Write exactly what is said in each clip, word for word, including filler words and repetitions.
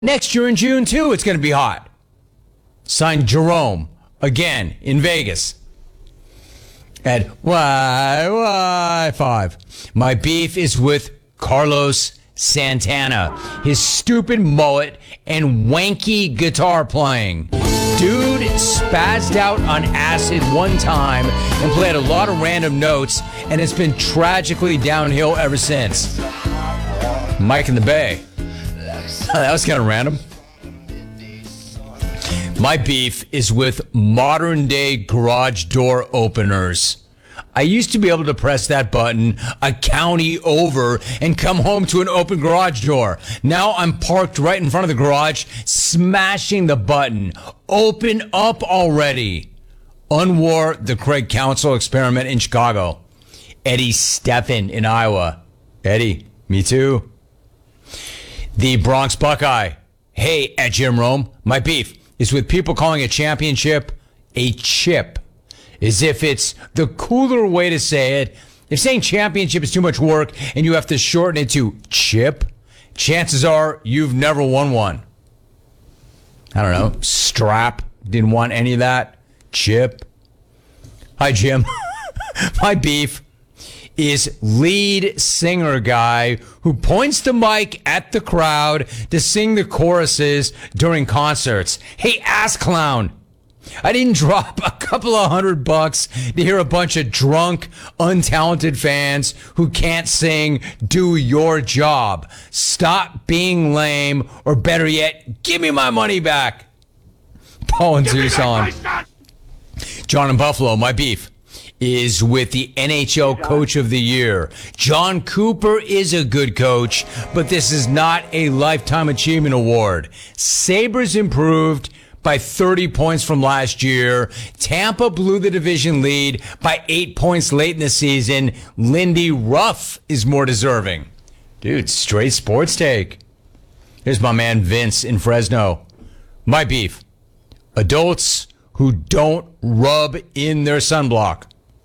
Next year in June, too, it's going to be hot. Signed Jerome, again, in Vegas. At Y Y five. My beef is with Carlos Santana. His stupid mullet and wanky guitar playing. Dude spazzed out on acid one time and played a lot of random notes, and it's been tragically downhill ever since. Mike in the Bay. That was kind of random. My beef is with modern day garage door openers. I used to be able to press that button a county over and come home to an open garage door. Now I'm parked right in front of the garage, smashing the button. Open up already. Unwar the Craig Council experiment in Chicago. Eddie Steffen in Iowa. Eddie, me too. The Bronx Buckeye. Hey, at Jim Rome, my beef is with people calling a championship a chip, as if it's the cooler way to say it. If saying championship is too much work and you have to shorten it to chip, chances are you've never won one. I don't know. Strap. Didn't want any of that. Chip. Hi, Jim. My beef is lead singer guy who points the mic at the crowd to sing the choruses during concerts. Hey, ass clown. I didn't drop a couple of hundred bucks to hear a bunch of drunk, untalented fans who can't sing do your job. Stop being lame, or better yet, give me my money back. Paul and Zeus on. John in Buffalo, my beef is with the N H L Coach of the Year. John Cooper is a good coach, but this is not a Lifetime Achievement Award. Sabres improved by thirty points from last year. Tampa blew the division lead by eight points late in the season. Lindy Ruff is more deserving. Dude, straight sports take. Here's my man Vince in Fresno. My beef. Adults who don't rub in their sunblock.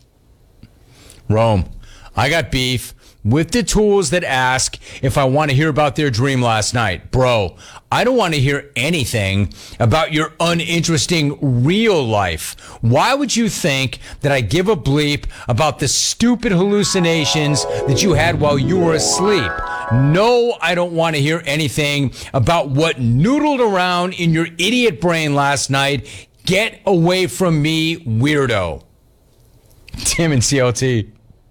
Rome. I got beef with the tools that ask if I want to hear about their dream last night. Bro, I don't want to hear anything about your uninteresting real life. Why would you think that I give a bleep about the stupid hallucinations that you had while you were asleep? No, I don't want to hear anything about what noodled around in your idiot brain last night. Get away from me, weirdo. Tim and C L T.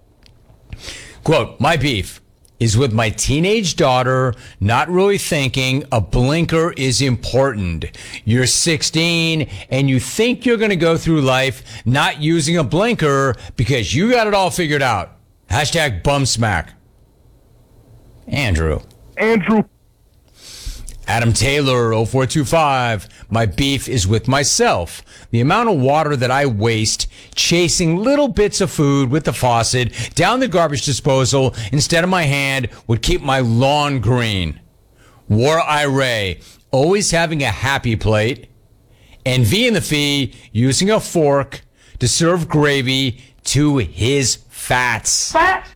Quote, my beef is with my teenage daughter not really thinking a blinker is important. You're sixteen and you think you're going to go through life not using a blinker because you got it all figured out. Hashtag bum smack. Andrew. Andrew. Adam Taylor, oh four two five. My beef is with myself. The amount of water that I waste chasing little bits of food with the faucet down the garbage disposal instead of my hand would keep my lawn green. War Ira, always having a happy plate. And V in the Fee, using a fork to serve gravy to his fats. Fat?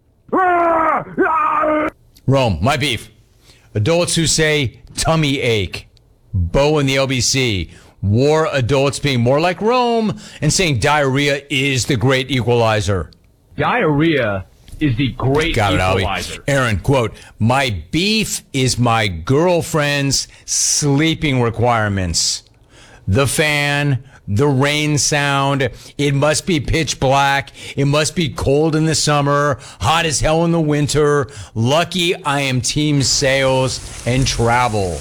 Rome, my beef. Adults who say tummy ache. Bo in the L B C. War adults being more like Rome and saying diarrhea is the great equalizer. Diarrhea is the great Got it, equalizer. Albie. Aaron, quote, my beef is my girlfriend's sleeping requirements. The fan, the rain sound, it must be pitch black, it must be cold in the summer, hot as hell in the winter. Lucky I am team sales and travel.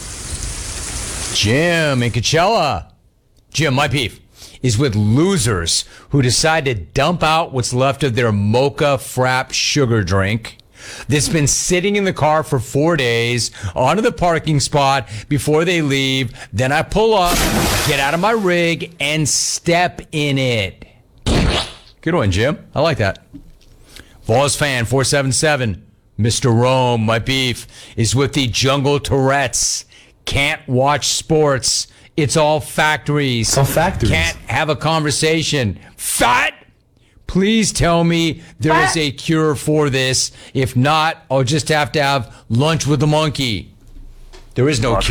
Jim in Coachella. Jim, my beef is with losers who decide to dump out what's left of their mocha frap sugar drink that's been sitting in the car for four days onto the parking spot before they leave. Then I pull up, get out of my rig, and step in it. Good one, Jim. I like that. Vols fan four seven seven. Mister Rome, my beef is with the Jungle Tourette's. Can't watch sports. It's all factories. It's all factories. Can't have a conversation. Fat! Please tell me there is a cure for this. If not, I'll just have to have lunch with the monkey. There is no Lots